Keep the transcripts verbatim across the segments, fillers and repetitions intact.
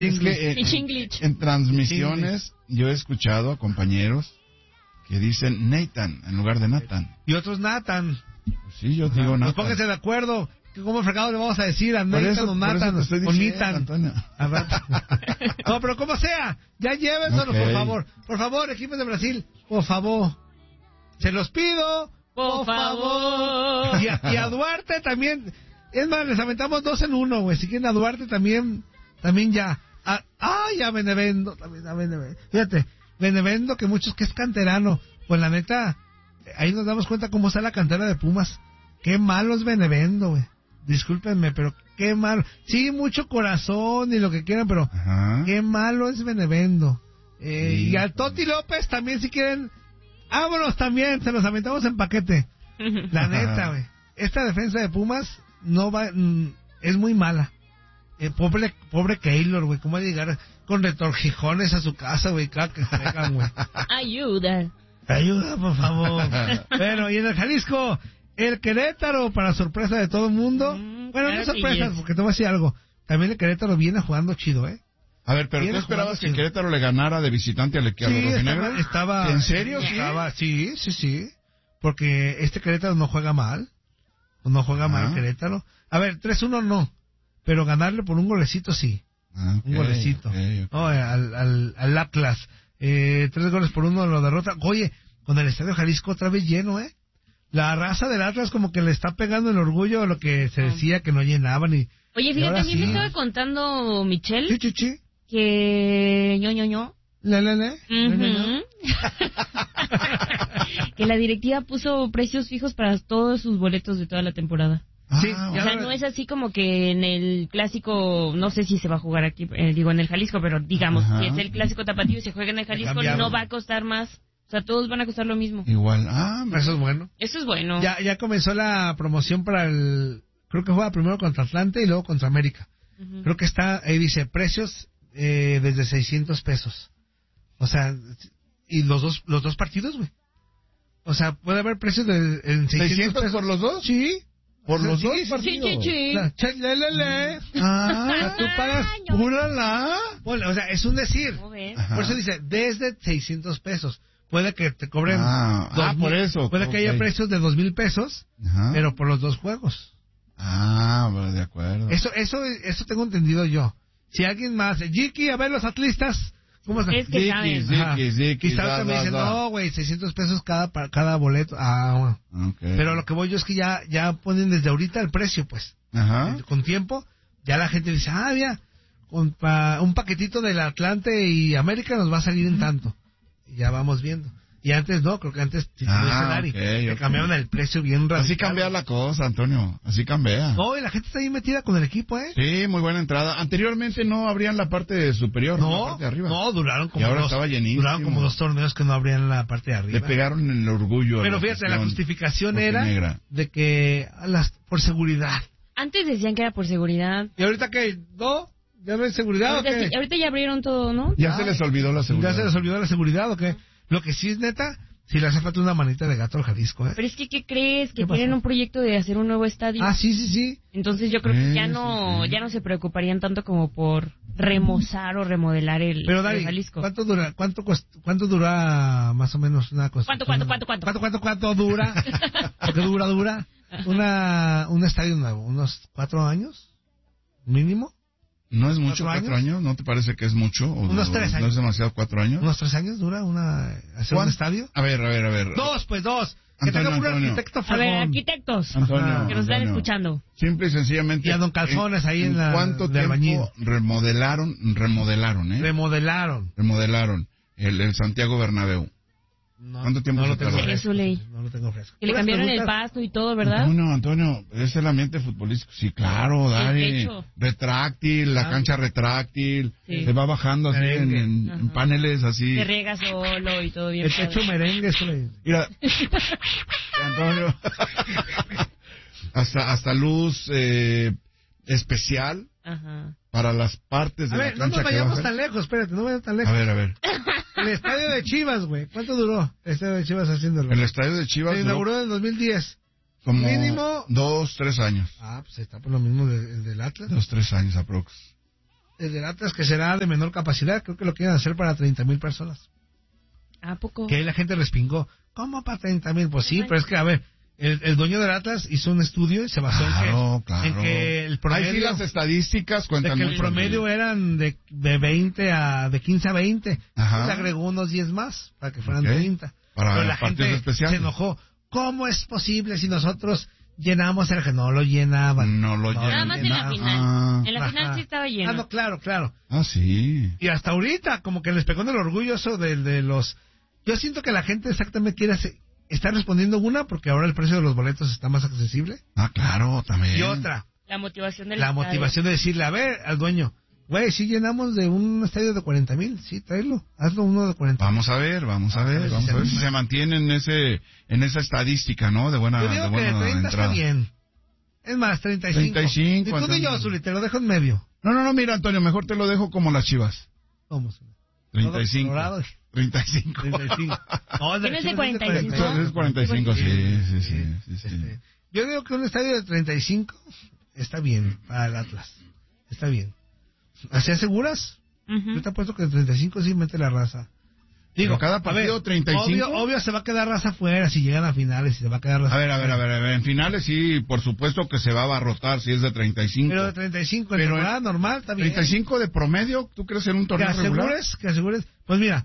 Es que en, en transmisiones yo he escuchado a compañeros que dicen Nathan en lugar de Nathan. Y otros Nathan. Pues sí, yo digo Nathan. Pues pónganse de acuerdo. ¿Cómo fregado le vamos a decir a Nathan eso, o Nathan o Nathan? No, pero como sea, ya llévenselo, okay. por favor. Por favor, equipos de Brasil, por favor. Se los pido, por, por favor. Y a, y a Duarte también. Es más, les aventamos dos en uno, güey. Si quieren a Duarte también, también ya. Ah, ay, a Benevendo, también a Benevendo. Fíjate, Benevendo, que muchos que es canterano. Pues la neta, ahí nos damos cuenta cómo está la cantera de Pumas. Qué malo es Benevendo, güey. Discúlpenme, pero qué malo. Sí, mucho corazón y lo que quieran, pero ajá. Qué malo es Benevendo. Eh, sí. Y al Toti López también, si quieren, vámonos también, se los aventamos en paquete. La neta, güey. Esta defensa de Pumas no va, mm, es muy mala. Eh, pobre, pobre Keylor, güey, ¿cómo va a llegar con retorjijones a su casa, güey? Claro que juegan, güey. Ayuda. Ayuda, por favor. Bueno, y en el Jalisco, el Querétaro, para sorpresa de todo el mundo. Mm, bueno, no sorpresas, porque te voy a decir algo. También el Querétaro viene jugando chido, ¿eh? A ver, pero viene ¿tú esperabas que el Querétaro le ganara de visitante al equipo sí, estaba, estaba... ¿En serio? ¿Sí? Estaba, sí, sí, sí. Porque este Querétaro no juega mal. No juega mal el Querétaro. A ver, tres uno no. Pero ganarle por un golecito sí. Ah, okay, un golecito. Okay, okay. No, al, al, al Atlas. Eh, tres goles por uno lo derrota. Oye, con el Estadio Jalisco otra vez lleno, ¿eh? La raza del Atlas como que le está pegando el orgullo a lo que se decía que no llenaban. Y, Oye, fíjate, a mí me estaba contando Michelle. Sí, sí, sí. Que... ño, ño, ño. Le, le, le. Uh-huh. le, le, le. Que la directiva puso precios fijos para todos sus boletos de toda la temporada. Sí, ah, o sea, no es así como que en el clásico, no sé si se va a jugar aquí, eh, digo en el Jalisco, pero digamos, ajá. Si es el clásico tapatío y se juega en el Jalisco, no va a costar más. O sea, todos van a costar lo mismo. Igual, ah, eso es bueno. Eso es bueno. Ya, ya comenzó la promoción para el, creo que juega primero contra Atlante y luego contra América. Uh-huh. Creo que está, ahí dice, precios eh, desde seiscientos pesos. O sea, y los dos, los dos partidos, güey. O sea, puede haber precios de en seiscientos, ¿seiscientos pesos por los dos? Sí. Por los sí, dos sí, partidos. Sí, sí, sí. La, che, le, le, le. Ah, tú pagas. ¡Ulala! Bueno, o sea, es un decir. Por eso dice, desde seiscientos pesos. Puede que te cobren. Ah, dos ah mil, por eso. Puede okay. que haya precios de dos mil pesos, ajá. Pero por los dos juegos. Ah, bueno, de acuerdo. Eso, eso, eso tengo entendido yo. Si alguien más, Jiki, a ver los atlistas. ¿Cómo están? Es que saben. Ziki, Ziki, y sabes que me dicen, no, güey, seiscientos pesos cada para cada boleto. Ah, bueno. Okay. Pero lo que voy yo es que ya ya ponen desde ahorita el precio, pues. Ajá. Con tiempo, ya la gente dice, ah, mira, con, pa, un paquetito del Atlante y América nos va a salir en tanto. Y ya vamos viendo. Y antes no, creo que antes si ah, Dari, okay, que okay. cambiaban el precio bien radical. Así cambia la cosa, Antonio, así cambia. No, y la gente está ahí metida con el equipo, ¿eh? Sí, muy buena entrada. Anteriormente no abrían la parte superior, no, la parte de arriba. No, duraron como y ahora dos, estaba llenísimo. Duraron como dos torneos que no abrían la parte de arriba. Le pegaron el orgullo. Pero fíjate, la justificación era negra. De que las por seguridad. Antes decían que era por seguridad. ¿Y ahorita qué? ¿No? ¿Ya no hay seguridad ahorita o qué? Sí, ahorita ya abrieron todo, ¿no? Ya ah, se les olvidó la seguridad. Ya se les olvidó la seguridad o qué. Lo que sí es neta, sí le hace falta una manita de gato al Jalisco, ¿eh? Pero es que, ¿qué crees? Que tienen un proyecto de hacer un nuevo estadio. Ah, sí, sí, sí. Entonces yo creo que ya no ya no se preocuparían tanto como por remozar o remodelar el, Pero, Dari, el Jalisco. ¿cuánto dura, cuánto, cuánto dura más o menos una cosa? ¿Cuánto, cuánto, cuánto, cuánto? ¿Cuánto, cuánto, cuánto dura? ¿Qué dura, dura? Una, un estadio nuevo, unos cuatro años, mínimo. ¿No es mucho cuatro, cuatro años? años? ¿No te parece que es mucho? O unos no, tres años. ¿No es demasiado cuatro años? ¿Unos tres años dura una hacer un estadio? A ver, a ver, a ver. Dos, pues dos. Antonio, que tenga un Antonio. arquitecto fregón. A ver, arquitectos. Antonio, que nos están Antonio. escuchando. Simple y sencillamente. Y a Don Calzones ahí en, en la. ¿Cuánto de tiempo albañil. remodelaron, remodelaron, eh? Remodelaron. Remodelaron el, el Santiago Bernabéu. No, ¿Cuánto tiempo no se lo tengo tardó? fresco, Ley. No lo tengo fresco. Que le cambiaron el pasto y todo, ¿verdad? Antonio, Antonio, es el ambiente futbolístico. Sí, claro, Dari. Retráctil, la ah. cancha retráctil. Sí. Se va bajando así en, en, en paneles así. Se riega solo y todo bien. El techo merengue, eso le... Mira, Antonio, hasta, hasta luz eh, especial. Ajá. Para las partes de a la ver, cancha. No nos vayamos tan lejos, espérate, no vayamos tan lejos. A ver, a ver. El estadio de Chivas, güey. ¿Cuánto duró el estadio de Chivas haciéndolo? El estadio de Chivas se inauguró en el dos mil diez. Como mínimo dos, tres años. Ah, pues está por lo mismo del, el del Atlas. Dos, tres años aprox. el del Atlas, que será de menor capacidad, creo que lo quieren hacer para treinta mil personas. ¿A poco? Que ahí la gente respingó. ¿Cómo para treinta mil? Pues sí, pero es que, a ver, el, el dueño del Atlas hizo un estudio y se basó claro, en, que, claro. en que el promedio... Ahí sí las estadísticas cuentan de que mucho. el promedio eran de, de veinte a... de quince a veinte. Ajá. Le agregó unos diez más para que fueran Okay. treinta. Para pero la partidos gente especiales. se enojó. ¿Cómo es posible si nosotros llenamos el... que no lo llenaban? No lo Nada llenaban. más en la final. Ah. En la final Ajá. sí estaba lleno. Ah, no, claro, claro. Ah, sí. Y hasta ahorita, como que les pegó en el orgullo eso de, de los... Yo siento que la gente exactamente quiere hacer... Está respondiendo una porque ahora el precio de los boletos está más accesible. Ah, claro, también. Y otra, La motivación del la estadio. motivación de decirle, a ver, al dueño, güey, si llenamos de un estadio de cuarenta mil, sí, tráelo, hazlo uno de cuarenta mil. Vamos a ver, vamos a ver, vamos a ver si se mantiene en ese, en esa estadística, ¿no? De buena, Yo digo de que buena de treinta entrada. está bien. Es más, treinta y cinco. treinta y cinco, Y tú y yo, entonces- Zuli, te lo dejo en medio. No, no, no, mira, Antonio, mejor te lo dejo como las Chivas. Vamos. treinta y cinco. Colorado. treinta y cinco. treinta y cinco. No, el de ¿Tienes de Chivas cuarenta y cinco? Eso es cuarenta y cinco, sí, sí, sí, sí, sí. Este, yo digo que un estadio de treinta y cinco está bien para el Atlas. Está bien. ¿Hacías seguras? Ujú. Yo te apuesto que de treinta y cinco sí mete la raza. Digo, Pero cada a partido ver, treinta y cinco. Obvio, obvio se va a quedar raza afuera si llegan a finales, si se va a quedar raza A ver, a ver, a ver, a ver, en finales sí, por supuesto que se va a abarrotar si es de treinta y cinco. Pero de treinta y cinco, en Pero temporada en- normal está bien. treinta y cinco de promedio, ¿tú crees en un Que torneo regular? asegures, que asegures. Pues mira,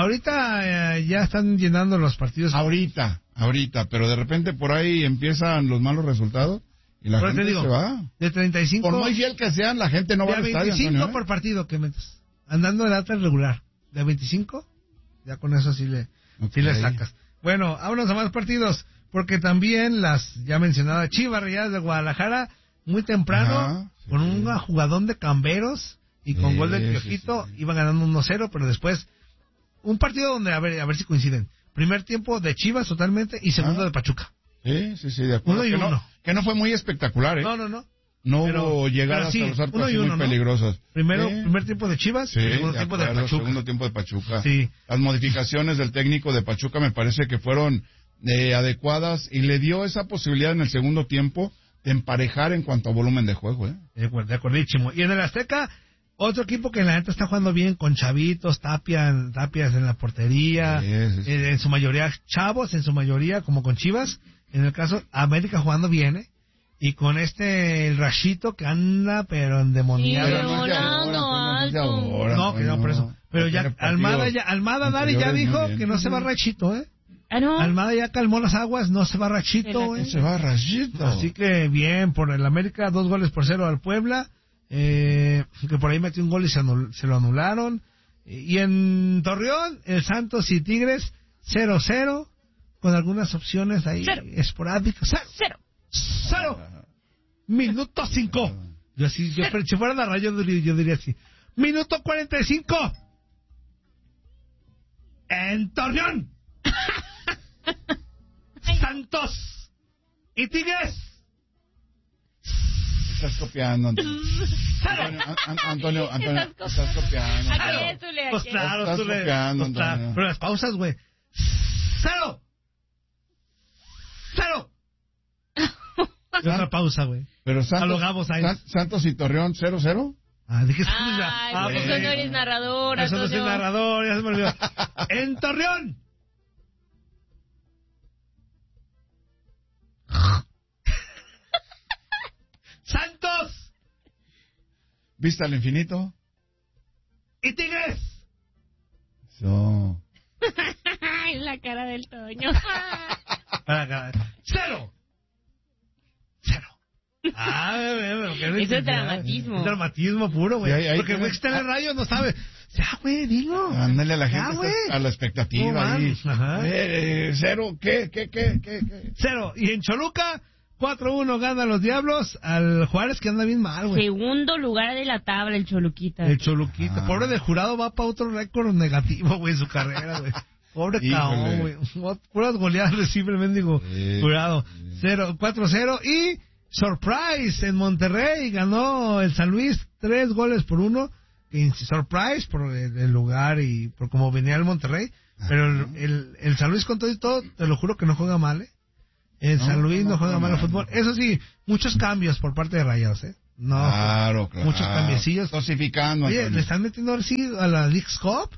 ahorita eh, ya están llenando los partidos. Ahorita, ahorita, pero de repente por ahí empiezan los malos resultados y la Pero te gente digo, se va. de treinta y cinco, Por muy fiel que sean, la gente no de va al estadio, veinticinco Antonio, ¿eh? por partido que metes. Andando de Atlas regular. De veinticinco, ya con eso sí le, Ok. sí le sacas. Bueno, vámonos a más partidos, porque también las ya mencionadas Chivas Rayadas de Guadalajara, muy temprano, Ajá, sí. con un jugadón de Camberos y con Sí, gol del sí, Piojito, sí. iban ganando uno cero, pero después, un partido donde, a ver, a ver si coinciden. Primer tiempo de Chivas totalmente y segundo Ah. de Pachuca. Sí, sí, sí, de acuerdo. Uno y que, no, uno. que no fue muy espectacular, ¿eh? No, no, no. No pero- hubo llegadas pero sí, hasta los arcos uno y así uno, muy ¿no? peligrosas. Primero, Sí. primer tiempo de Chivas Sí, y segundo de tiempo de acuerdo, Pachuca. segundo tiempo de Pachuca. Sí. Las modificaciones del técnico de Pachuca me parece que fueron eh, adecuadas y le dio esa posibilidad en el segundo tiempo de emparejar en cuanto a volumen de juego, ¿eh? De acuerdo, de acordísimo. Y en el Azteca, otro equipo que la neta está jugando bien con chavitos, Tapia, Tapias en la portería, Sí, sí, sí. eh, en su mayoría chavos, en su mayoría como con Chivas. En el caso, América jugando bien, ¿eh? Y con este, el Rashito que anda, pero endemoniado. Sí, Pero no es de ahora, volando Antonio, no es de alto. ahora, No, que no, por eso. Pero ya, Tiene partidos Almada ya, Almada Dari ya anteriores muy dijo bien. que no se va Rashito, ¿eh? Ah, no. Almada ya calmó las aguas, no se va Rashito, Se la- ¿eh? Se va Rayito. Así que bien, por el América, dos goles por cero al Puebla, eh, que por ahí metió un gol y se, anul- se lo anularon. Y en Torreón, el Santos y Tigres, cero cero, con algunas opciones ahí Cero. esporádicas. ¡Cero! Cero. ¡Cero! Minuto cinco. Yo así, yo, pero si fuera la radio, yo diría, yo diría así. Minuto cuarenta y cinco. En Torreón. Santos y Tigres. Estás copiando, Antonio. Antonio, An- Antonio, Antonio, Estás copiando. estás copiando. Aquí Antonio. es, Zule, Pues aquí es. claro, Estás tú le- copiando, pues claro. Antonio. Pero las pausas, güey. ¡Cero! ¡Cero! Y otra pausa, güey. Pero Santos, A lo Gabo Sainz. San- Santos y Torreón cero cero. Ah, dije, Ay, ah, pues pues, eso no eres narrador, eso no soy Antonio. narrador, ya se me olvidó. En Torreón. Santos ¿Vista al infinito? y Tigres. Eso. Ay, la cara del Toño. Para acá. ¡Cero! ¡Cero! Ah, bebé, porque no Eso es intensidad. dramatismo. Es dramatismo puro, güey. Y ahí- ahí Porque el güey que está en el rayo no sabe. Ya, güey, dilo. Ándale a la Ya, gente güey. a la expectativa No ahí. mames, ajá. Eh, eh, cero, ¿qué, qué, qué, qué, qué? Cero. Y en Choluca, cuatro uno ganan los Diablos al Juárez, que anda bien mal, güey. Segundo lugar de la tabla, el Choluquita. El Choluquita. Ah. Pobre de Jurado va para otro récord negativo, güey, en su carrera, güey. Pobre Híjole. cabrón, güey. Puras goleadas recibe el mendigo Sí. Jurado. Cero, cuatro cero. Y surprise en Monterrey ganó el San Luis tres goles por uno. Y surprise por el, el lugar y por cómo venía el Monterrey. Pero el, el, el San Luis con todo y todo, te lo juro que no juega mal, ¿eh? El No, San Luis no, no juega juega mal al mal. fútbol. Eso sí, muchos cambios por parte de Rayados, ¿eh? No, claro, claro. Muchos cambiecillos. Dosificando. Oye, le están metiendo ahora sí a la Leagues Cup.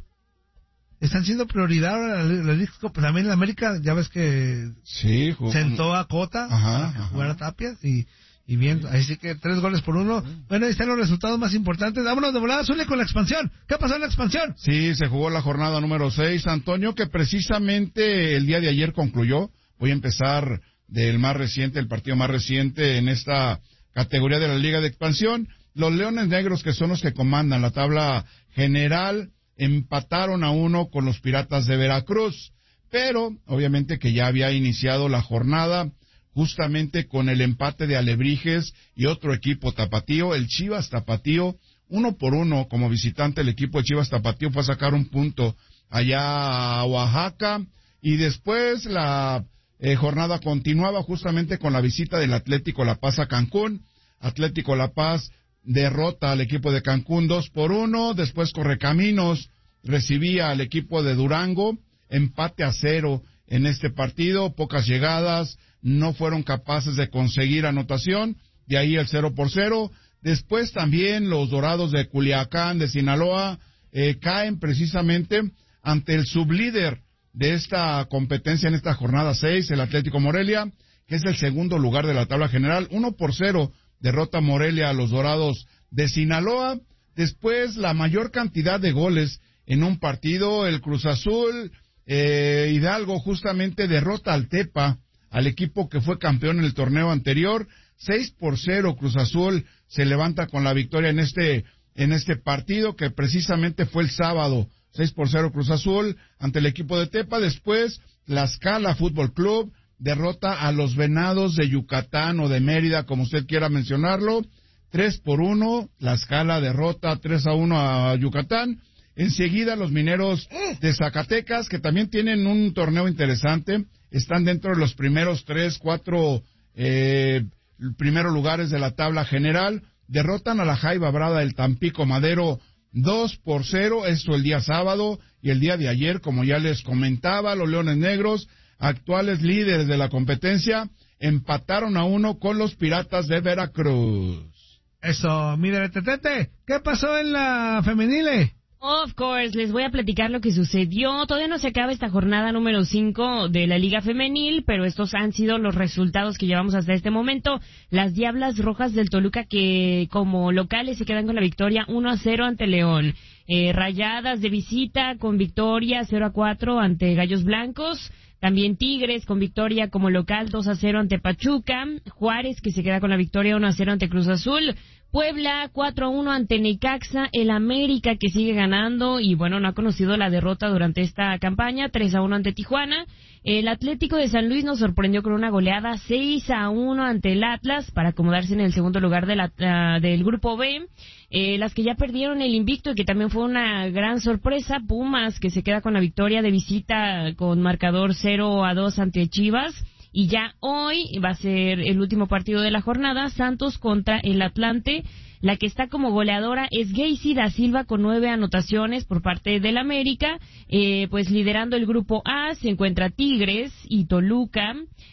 Están siendo prioridad ahora la, la Leagues Cup. También en América, ya ves que sí, jugó... sentó a Cota ajá, a jugar a Tapias y, y bien. Así que tres goles por uno. Bueno, ahí están los resultados más importantes. Vámonos de volada, Zule, con la expansión. ¿Qué pasó en la expansión? Sí, se jugó la jornada número seis, Antonio, que precisamente el día de ayer concluyó. Voy a empezar del más reciente, el partido más reciente en esta categoría de la Liga de Expansión. Los Leones Negros, que son los que comandan la tabla general, empataron a uno con los Piratas de Veracruz, pero obviamente que ya había iniciado la jornada justamente con el empate de Alebrijes y otro equipo tapatío, el Chivas Tapatío, uno por uno como visitante. El equipo de Chivas Tapatío fue a sacar un punto allá a Oaxaca, y después la eh, jornada continuaba justamente con la visita del Atlético La Paz a Cancún. Atlético La Paz derrota al equipo de Cancún dos por uno, después Correcaminos recibía al equipo de Durango, empate a cero en este partido, pocas llegadas, no fueron capaces de conseguir anotación, de ahí el cero por cero. Después también los Dorados de Culiacán, de Sinaloa, eh, caen precisamente ante el sublíder de esta competencia en esta jornada seis, el Atlético Morelia, que es el segundo lugar de la tabla general, uno por cero. Derrota Morelia a los Dorados de Sinaloa. Después, la mayor cantidad de goles en un partido, el Cruz Azul, eh, Hidalgo justamente derrota al Tepa, al equipo que fue campeón en el torneo anterior. seis por cero, Cruz Azul se levanta con la victoria en este, en este partido, que precisamente fue el sábado. seis por cero Cruz Azul ante el equipo de Tepa. Después, Tlaxcala Fútbol Club derrota a los Venados de Yucatán o de Mérida, como usted quiera mencionarlo, tres por uno, Tlaxcala derrota tres a uno a Yucatán. Enseguida los Mineros de Zacatecas, que también tienen un torneo interesante, están dentro de los primeros tres, cuatro eh, primeros lugares de la tabla general, derrotan a la Jaiba Brava del Tampico Madero dos por cero, esto el día sábado, y el día de ayer, como ya les comentaba, los Leones Negros, actuales líderes de la competencia, empataron a uno con los Piratas de Veracruz. Eso, mire, Tetete, ¿qué pasó en la femenile? Of course, les voy a platicar lo que sucedió. Todavía no se acaba esta jornada número cinco de la Liga Femenil, pero estos han sido los resultados que llevamos hasta este momento. Las Diablas Rojas del Toluca, que como locales se quedan con la victoria uno a cero ante León. Eh, Rayadas de visita con victoria cero a cuatro ante Gallos Blancos. También Tigres con victoria como local dos a cero ante Pachuca. Juárez, que se queda con la victoria uno a cero ante Cruz Azul. Puebla cuatro a uno ante Necaxa. El América, que sigue ganando y bueno, no ha conocido la derrota durante esta campaña, tres a uno ante Tijuana. El Atlético de San Luis nos sorprendió con una goleada seis a uno ante el Atlas para acomodarse en el segundo lugar de la, uh, del grupo B. Eh, las que ya perdieron el invicto y que también fue una gran sorpresa, Pumas, que se queda con la victoria de visita con marcador cero a dos ante Chivas. Y ya hoy va a ser el último partido de la jornada, Santos contra el Atlante. La que está como goleadora es Geisy da Silva con nueve anotaciones por parte del América. Eh, pues liderando el grupo A se encuentra Tigres y Toluca.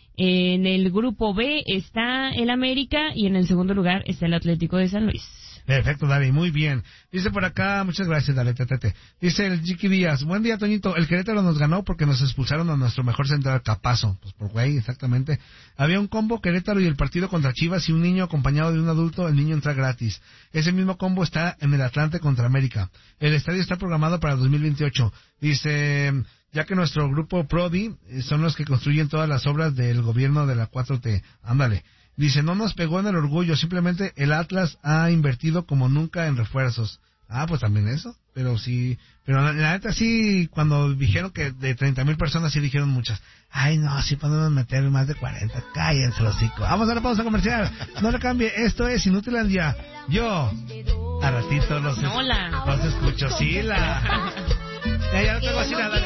En el grupo B está el América y en el segundo lugar está el Atlético de San Luis. Perfecto, David, muy bien. Dice por acá, muchas gracias, Dale, Tetete. Dice el Chiqui Díaz, buen día, Toñito. El Querétaro nos ganó porque nos expulsaron a nuestro mejor central, Capazo. Pues por güey, exactamente. Había un combo Querétaro y el partido contra Chivas y un niño acompañado de un adulto, el niño entra gratis. Ese mismo combo está en el Atlante contra América. El estadio está programado para dos mil veintiocho. Dice, ya que nuestro grupo Prodi son los que construyen todas las obras del gobierno de la cuatro T. Ándale. Dice, no nos pegó en el orgullo, simplemente el Atlas ha invertido como nunca en refuerzos. Ah, pues también eso, pero sí, pero la, la neta sí, cuando dijeron que de treinta mil personas, sí dijeron muchas. Ay, no, sí podemos meter más de cuarenta, cállense los hocico. Vamos a la pausa comercial, no le cambie, esto es Inutilandia. Yo, a ratito los, es, los escucho, sí, la... ya, ya no tengo así nada.